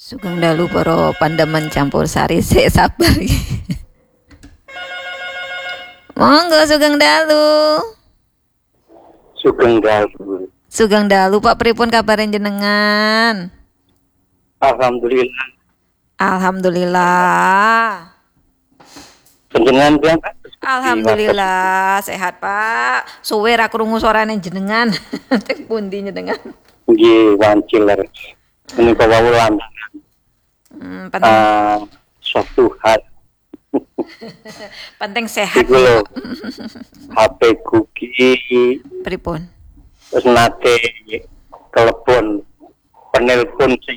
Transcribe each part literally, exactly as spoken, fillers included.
Sugeng dalu para pandemen campur sari sik sabar iki. Monggo sugeng dalu. Sugeng dalu. Sugeng dalu Pak, pripun kabarin jenengan? Alhamdulillah. Alhamdulillah. Panjenengan pian Pak? Alhamdulillah sehat Pak. Suwe ra krungu suarane jenengan. Teng pundi jenengan? Nggih, wancil ler. Menika wau lantangan. Hmm, penting, Ah, suatu hal penting sehat. iku lho. H P ku ki Pripun? wis nate telepon penelpon sing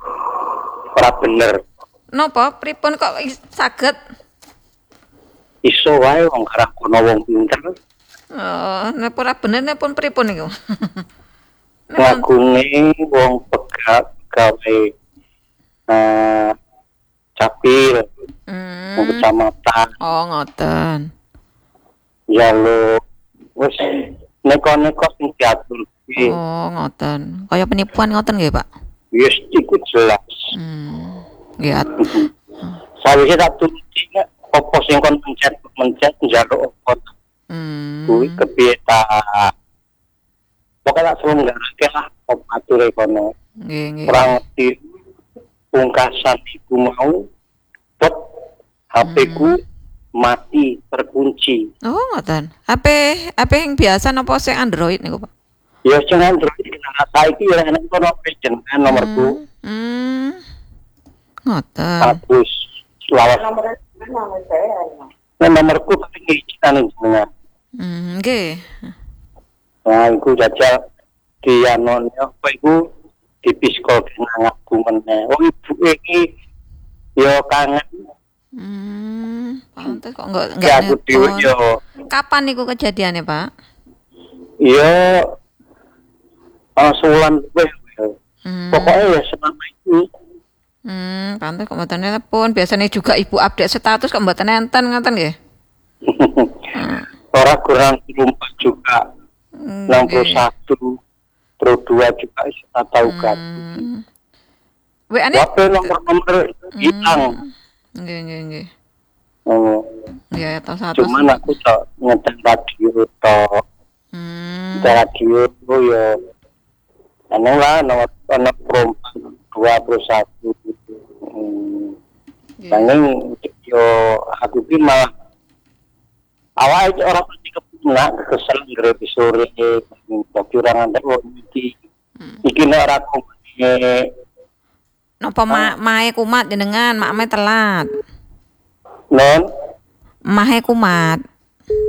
ora bener. Napa pripun kok is- saged? Iso wae wong karep kono wong pinter Oh, napa ora bener napa pripun niku? Napa- ngagune wong pegat gawe eh capil Hmm. wong kecamatan. Oh, ngoten. Ya lo wis neko-neko sing diatur iki Oh, ngoten. Kaya penipuan ngoten nggih, Pak? wis iku jelas. Hmm. Nggih. at- Sawise tak turuti nek apa sing kon mencet-mencet njaluk apa Hmm. kuwi kepiye ta. Pokoke tak selenggarake lah apa ature kono. Nggih, nggih. Ora ngerti pungkasan iku mau pot H P ku mati terkunci. Oh, ngoten. H P H P yang biasa napa sing Android niku, Pak? Ya sing Android nah saiki ya enek kono jenengan nomorku. Hmm. Ngoten. Bagus. Selawas nomor saya. Nah, nomorku tapi ngijitan jenengan. Hmm, nggih. Nah, iku jajal di anone apa iku di piskol nang aku meneh. Wong ibu iki yo kangen. Hmm. Pantes kok enggak Ya enggak aku dhewe nelpon. yo Kapan niku kejadiannya, Pak? yo ah sebulan lebih. Hmm. Pokoknya ya selama ini Hmm, pantes kok mboten nelpon. Biasanya juga Ibu update status kok mboten enten ngoten nggih. orang kurang empat juga Hmm, enam puluh nggih. satu Pro dua juga saya tahu kan. Hmm. W A-ne? Wape nomor-nomor hilang. Nggih, nggih, nggih. Oh, Ya, tahu satu. cuman aku tak ngetek radio tok. Hmm. Ngetek radio itu ya anu lah nomor nomor Pro dua puluh satu. Hmm. Nggih. Nanging yo aku ki malah awal itu orang pasti kepunak kesel dari sore kekurangan terus iki iki nek ora komune Napa ma mae kumat jenengan, mak mae telat. non Mahe kumat.